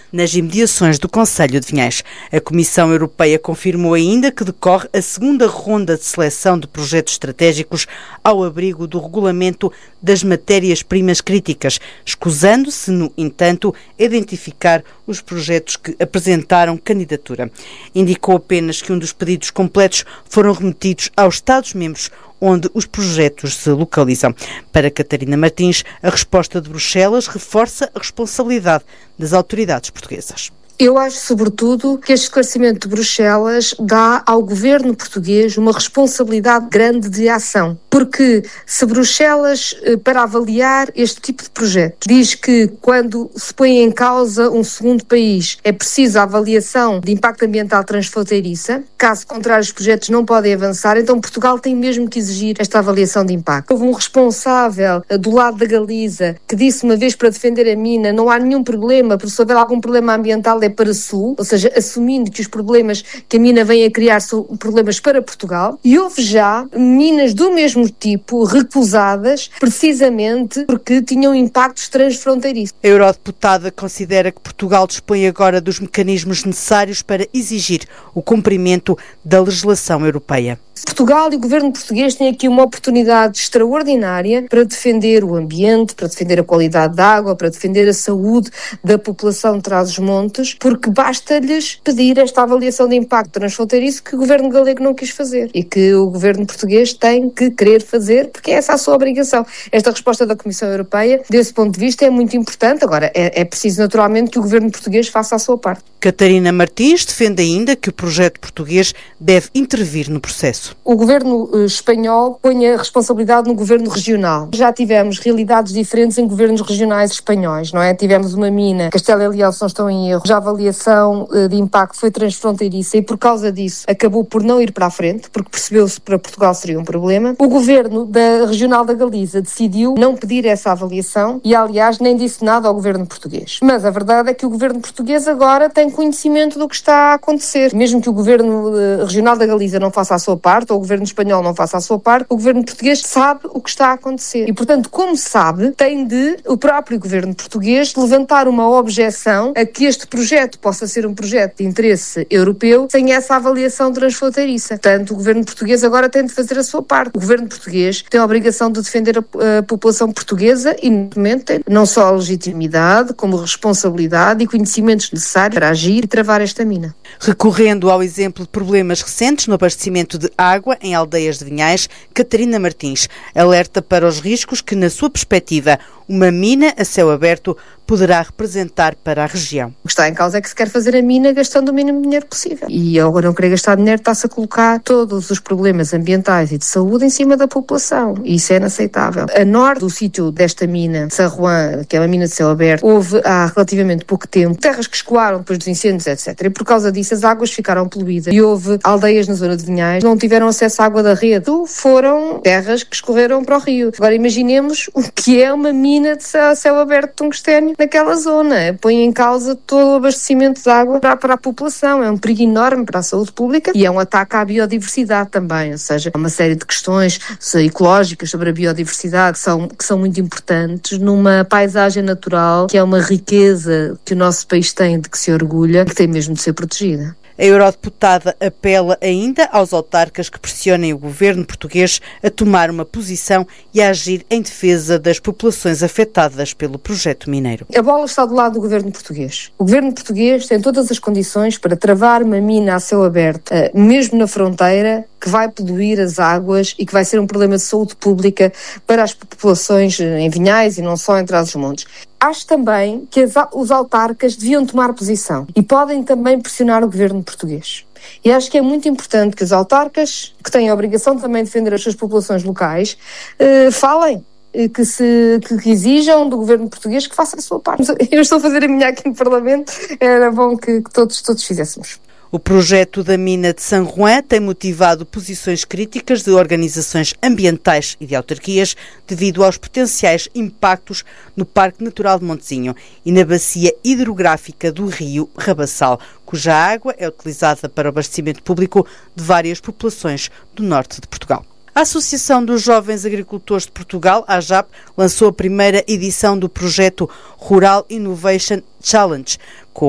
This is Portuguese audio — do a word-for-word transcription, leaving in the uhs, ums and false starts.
nas imediações do Concelho de Vinhais. A Comissão Europeia confirmou ainda que decorre a segunda ronda de seleção de projetos estratégicos ao abrigo do regulamento das matérias-primas críticas, escusando-se, no entanto, identificar os projetos que apresentaram candidatura. Indicou apenas que um dos pedidos completos foram remetidos aos Estados-membros onde os projetos se localizam. Para Catarina Martins, a resposta de Bruxelas reforça a responsabilidade das autoridades portuguesas. Eu acho, sobretudo, que este esclarecimento de Bruxelas dá ao governo português uma responsabilidade grande de ação. Porque se Bruxelas, para avaliar este tipo de projeto, diz que quando se põe em causa um segundo país é preciso a avaliação de impacto ambiental transfronteiriça, caso contrário os projetos não podem avançar, então Portugal tem mesmo que exigir esta avaliação de impacto. Houve um responsável do lado da Galiza que disse uma vez para defender a mina, não há nenhum problema, porque se houver algum problema ambiental é para Sul, ou seja, assumindo que os problemas que a mina vem a criar são problemas para Portugal, e houve já minas do mesmo tipo recusadas precisamente porque tinham impactos transfronteiriços. A eurodeputada considera que Portugal dispõe agora dos mecanismos necessários para exigir o cumprimento da legislação europeia. Portugal e o governo português têm aqui uma oportunidade extraordinária para defender o ambiente, para defender a qualidade da água, para defender a saúde da população de Trás-os-Montes, porque basta-lhes pedir esta avaliação de impacto transfronteiriço que o governo galego não quis fazer e que o governo português tem que querer fazer, porque é essa a sua obrigação. Esta resposta da Comissão Europeia, desse ponto de vista, é muito importante. Agora, é, é preciso naturalmente que o governo português faça a sua parte. Catarina Martins defende ainda que o projeto português deve intervir no processo. O governo espanhol põe a responsabilidade no governo regional. Já tivemos realidades diferentes em governos regionais espanhóis, não é? Tivemos uma mina, Castela e Leão, se não estou em erro, já a avaliação de impacto foi transfronteiriça e por causa disso acabou por não ir para a frente, porque percebeu-se que para Portugal seria um problema. O governo da regional da Galiza decidiu não pedir essa avaliação e, aliás, nem disse nada ao governo português. Mas a verdade é que o governo português agora tem conhecimento do que está a acontecer. Mesmo que o governo regional da Galiza não faça a sua parte, ou o governo espanhol não faça a sua parte, o governo português sabe o que está a acontecer. E, portanto, como sabe, tem de o próprio governo português levantar uma objeção a que este projeto possa ser um projeto de interesse europeu sem essa avaliação transfronteiriça. Portanto, o governo português agora tem de fazer a sua parte. O governo português tem a obrigação de defender a, a população portuguesa e, no momento, tem não só a legitimidade, como a responsabilidade e conhecimentos necessários para agir e travar esta mina. Recorrendo ao exemplo de problemas recentes no abastecimento de água em aldeias de Vinhais, Catarina Martins alerta para os riscos que, na sua perspectiva, uma mina a céu aberto poderá representar para a região. O que está em causa é que se quer fazer a mina gastando o mínimo dinheiro possível. E ao não querer gastar dinheiro está-se a colocar todos os problemas ambientais e de saúde em cima da população. E isso é inaceitável. A norte do sítio desta mina, de San Juan, que é uma mina de céu aberto, houve há relativamente pouco tempo terras que escoaram depois dos incêndios, etcétera. E por causa disso as águas ficaram poluídas. E houve aldeias na zona de Vinhais que não tiveram acesso à água da rede. Foram terras que escorreram para o rio. Agora imaginemos o que é uma mina de céu aberto de tungstênio naquela zona. Põe em causa todo o abastecimento de água para, para a população. É um perigo enorme para a saúde pública e é um ataque à biodiversidade também. Ou seja, há uma série de questões ecológicas sobre a biodiversidade que são, que são muito importantes numa paisagem natural que é uma riqueza que o nosso país tem, de que se orgulha e que tem mesmo de ser protegida. A eurodeputada apela ainda aos autarcas que pressionem o governo português a tomar uma posição e a agir em defesa das populações afetadas pelo projeto mineiro. A bola está do lado do governo português. O governo português tem todas as condições para travar uma mina a céu aberto, mesmo na fronteira, que vai poluir as águas e que vai ser um problema de saúde pública para as populações em Vinhais e não só em Trás-os-Montes. Acho também que as, os autarcas deviam tomar posição e podem também pressionar o governo português. E acho que é muito importante que os autarcas, que têm a obrigação também de defender as suas populações locais, eh, falem. Que, se, que exijam do governo português que faça a sua parte. Eu estou a fazer a minha aqui no Parlamento, era bom que, que todos, todos fizéssemos. O projeto da mina de San Juan tem motivado posições críticas de organizações ambientais e de autarquias devido aos potenciais impactos no Parque Natural de Montezinho e na bacia hidrográfica do rio Rabassal, cuja água é utilizada para o abastecimento público de várias populações do norte de Portugal. A Associação dos Jovens Agricultores de Portugal, a AJAP, lançou a primeira edição do projeto Rural Innovation Challenge,